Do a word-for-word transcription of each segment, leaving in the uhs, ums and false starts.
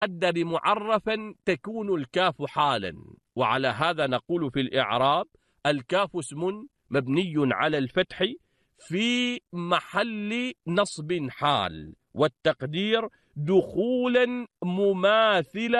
المقدر معرفا تكون الكاف حالا، وعلى هذا نقول في الإعراب: الكاف اسم مبني على الفتح في محل نصب حال، والتقدير دخولا مماثل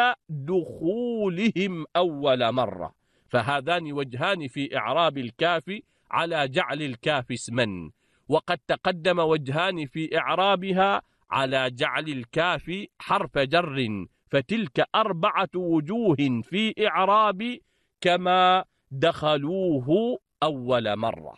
دخولهم أول مرة. فهذان وجهان في إعراب الكاف على جعل الكاف اسما، وقد تقدم وجهان في إعرابها على جعل الكاف حرف جر، فتلك أربعة وجوه في إعراب كما دخلوه أول مرة.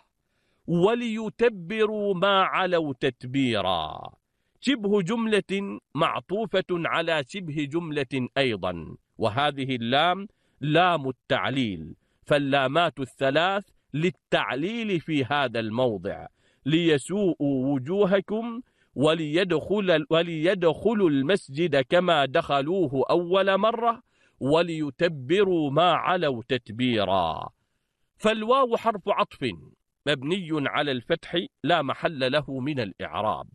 وليتبروا ما علوا تتبيرا، شبه جملة معطوفة على شبه جملة أيضا، وهذه اللام لام التعليل، فاللامات الثلاث للتعليل في هذا الموضع: ليسوءوا وجوهكم، وليدخل وليدخلوا المسجد كما دخلوه أول مرة، وليتبروا ما علوا تتبيرا. فالواو حرف عطف مبني على الفتح لا محل له من الإعراب.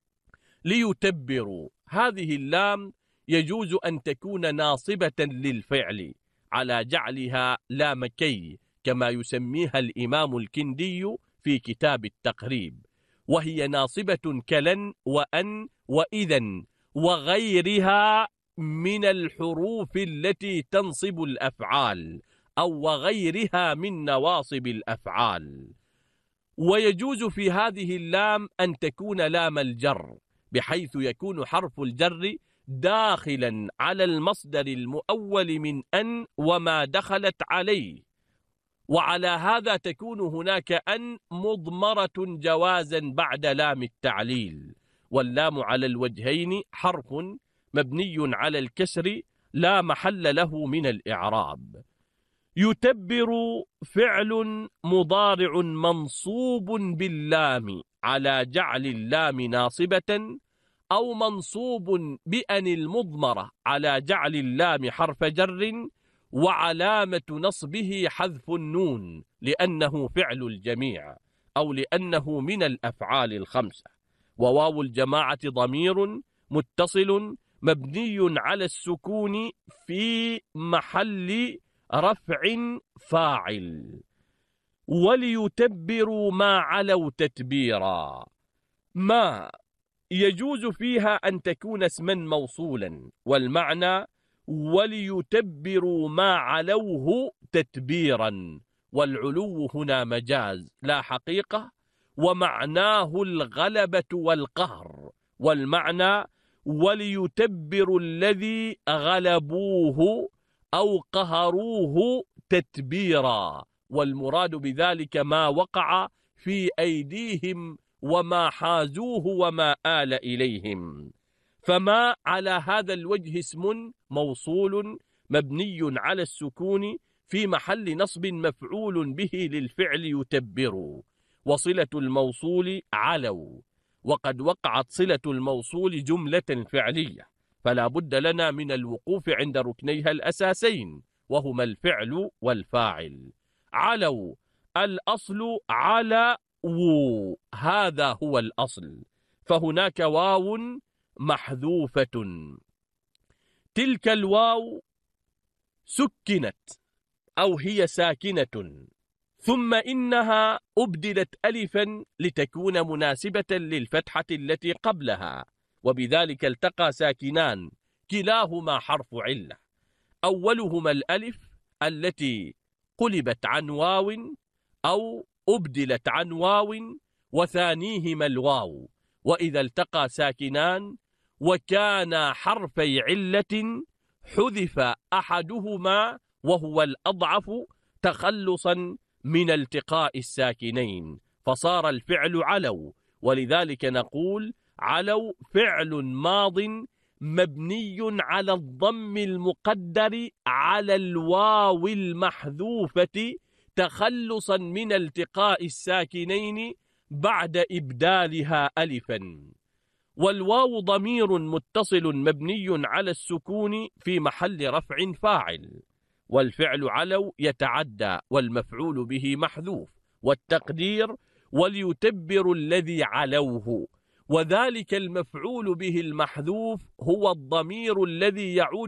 ليتبروا، هذه اللام يجوز أن تكون ناصبة للفعل على جعلها لام كي كما يسميها الإمام الكندي في كتاب التقريب، وهي ناصبة كلن وأن وإذن وغيرها من الحروف التي تنصب الأفعال، أو وغيرها من نواصب الأفعال. ويجوز في هذه اللام أن تكون لام الجر، بحيث يكون حرف الجر داخلا على المصدر المؤول من أن وما دخلت عليه، وعلى هذا تكون هناك أن مضمرة جوازا بعد لام التعليل. واللام على الوجهين حرف مبني على الكسر لا محل له من الإعراب. يتبر فعل مضارع منصوب باللام على جعل اللام ناصبة، أو منصوب بأن المضمرة على جعل اللام حرف جر، وعلامة نصبه حذف النون لأنه فعل الجميع، أو لأنه من الأفعال الخمسة. وواو الجماعة ضمير متصل مبني على السكون في محل رفع فاعل. وليتبروا ما علوا تتبيرا، ما يجوز فيها أن تكون اسما موصولا، والمعنى وليتبروا ما علوه تتبيرا، والعلو هنا مجاز لا حقيقة، ومعناه الغلبة والقهر، والمعنى وليتبروا الذي غلبوه أو قهروه تتبيرا، والمراد بذلك ما وقع في أيديهم وما حازوه وما آل إليهم. فما على هذا الوجه اسم موصول مبني على السكون في محل نصب مفعول به للفعل يتبر، وصلة الموصول علوا، وقد وقعت صلة الموصول جملة فعلية، فلا بد لنا من الوقوف عند ركنيها الأساسين وهما الفعل والفاعل. علوا، الأصل على و، هذا هو الأصل، فهناك واو محذوفة. تلك الواو سكنت أو هي ساكنة، ثم إنها أبدلت ألفا لتكون مناسبة للفتحة التي قبلها، وبذلك التقى ساكنان كلاهما حرف علة، أولهما الألف التي قلبت عن واو أو أبدلت عن واو، وثانيهما الواو. وإذا التقى ساكنان وكان حرفي علة حذف أحدهما وهو الأضعف تخلصا من التقاء الساكنين، فصار الفعل علو، ولذلك نقول علو فعل ماض مبني على الضم المقدر على الواو المحذوفة تخلصا من التقاء الساكنين بعد إبدالها ألفا. والواو ضمير متصل مبني على السكون في محل رفع فاعل، والفعل علو يتعدى والمفعول به محذوف، والتقدير وليتبر الذي علوه، وذلك المفعول به المحذوف هو الضمير الذي يعود